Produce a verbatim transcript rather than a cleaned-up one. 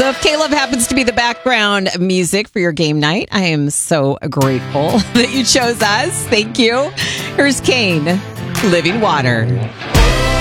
So if Caleb happens to be the background music for your game night, I am so grateful that you chose us. Thank you. Here's Kane, Living Water.